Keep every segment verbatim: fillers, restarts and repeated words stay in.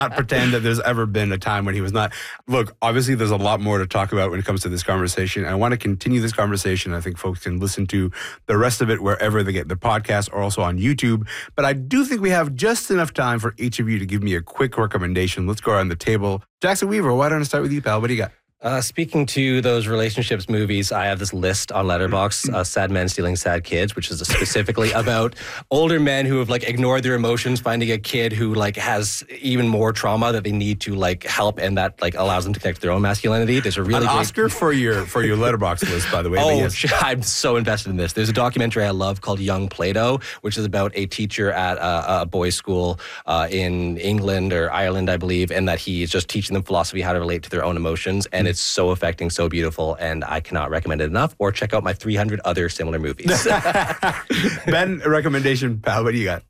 not pretend that there's ever been a time when he was not. Look, obviously there's a lot more to talk about when it comes to this conversation. I want to continue this conversation. I think folks can listen to the rest of it wherever they get their podcast or also on YouTube. But I do think we have just enough time for each of you to give me a quick recommendation. Let's go around the table. Jackson Weaver, why don't I start with you, pal? What do you got? Uh, speaking to those relationships movies, I have this list on Letterboxd, uh, Sad Men Stealing Sad Kids, which is specifically about older men who have like ignored their emotions, finding a kid who like has even more trauma that they need to like help, and that like allows them to connect to their own masculinity. There's a really An great... Oscar for your for your Letterboxd list, by the way. Oh, yes. I'm so invested in this. There's a documentary I love called Young Plato, which is about a teacher at a, a boys' school uh, in England or Ireland, I believe, and that he is just teaching them philosophy, how to relate to their own emotions, and it's so affecting, so beautiful, and I cannot recommend it enough. Or check out my three hundred other similar movies. Ben, a recommendation, pal. What do you got?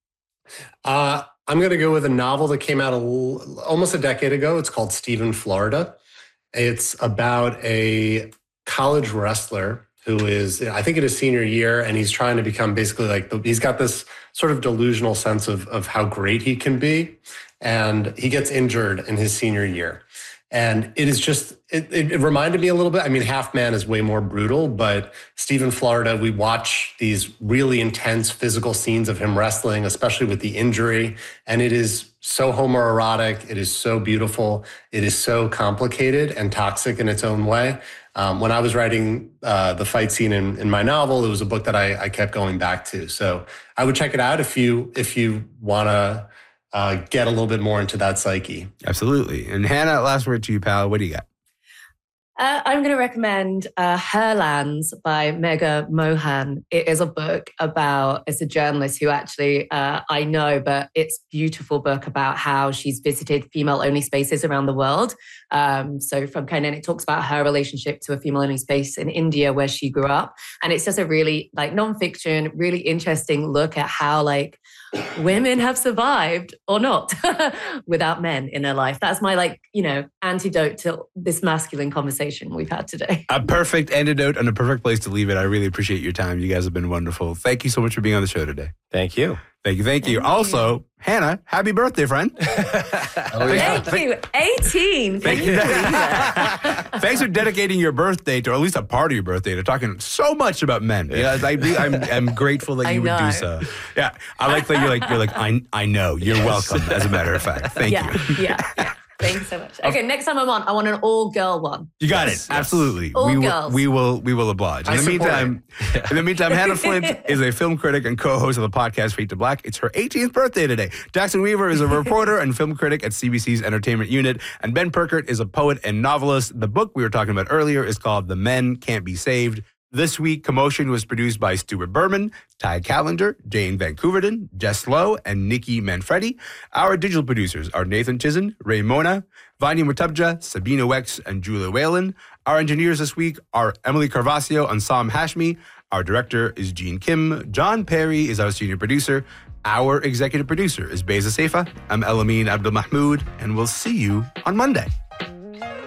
Uh, I'm going to go with a novel that came out a l- almost a decade ago. It's called Stephen Florida. It's about a college wrestler who is, I think, in his senior year, and he's trying to become basically like, the, he's got this sort of delusional sense of, of how great he can be. And he gets injured in his senior year. And it is just, it, it, it reminded me a little bit. I mean, Half Man is way more brutal, but Stephen Florida, we watch these really intense physical scenes of him wrestling, especially with the injury. And it is so homoerotic. It is so beautiful. It is so complicated and toxic in its own way. Um, when I was writing uh, the fight scene in, in my novel, it was a book that I, I kept going back to. So I would check it out if you, if you want to Uh, get a little bit more into that psyche. Absolutely. And Hannah, last word to you, pal. What do you got? Uh, I'm going to recommend uh, Herlands by Megha Mohan. It is a book about, it's a journalist who actually uh, I know, but it's a beautiful book about how she's visited female-only spaces around the world. Um, so from kind of, it talks about her relationship to a female-only space in India where she grew up. And it's just a really like nonfiction, really interesting look at how like women have survived or not without men in their life. That's my like, you know, antidote to this masculine conversation we've had today. A perfect antidote and a perfect place to leave it. I really appreciate your time. You guys have been wonderful. Thank you so much for being on the show today. Thank you. Thank you. Thank you. Thank also, you. Hannah, happy birthday, friend. Oh, yeah. Thank you. eighteen. Thank Can you. you believe that? Thanks for dedicating your birthday to, or at least a part of your birthday, to talking so much about men. Yeah, I, really, I'm, I'm grateful that I you would know. do so. Yeah, I like that you're like you're like I I know you're Yes. welcome. As a matter of fact, thank yeah, you. yeah, yeah. Thanks so much. Okay, next time I'm on, I want an all-girl one. You got Yes, it. yes. Absolutely. All we will, girls. we will we will oblige. In I the support meantime, in the meantime, Hannah Flint is a film critic and co-host of the podcast Fade to Black. It's her eighteenth birthday today. Jackson Weaver is a reporter and film critic at C B C's Entertainment Unit, and Ben Perkert is a poet and novelist. The book we were talking about earlier is called The Men Can't Be Saved. This week, Commotion was produced by Stuart Berman, Ty Callender, Jane Vancouverden, Jess Lowe, and Nikki Manfredi. Our digital producers are Nathan Chizen, Ray Mona, Vanya Mutabja, Sabina Wex, and Julia Whalen. Our engineers this week are Emily Carvasio and Sam Hashmi. Our director is Gene Kim. John Perry is our senior producer. Our executive producer is Beza Seifa. I'm Elamine Abdul Mahmoud, and we'll see you on Monday.